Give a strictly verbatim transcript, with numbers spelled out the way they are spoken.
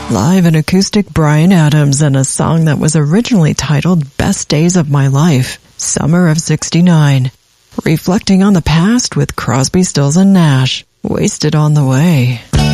Live and acoustic Bryan Adams and a song that was originally titled Best Days of My Life, Summer of sixty-nine. Reflecting on the past with Crosby, Stills and Nash, Wasted on the Way.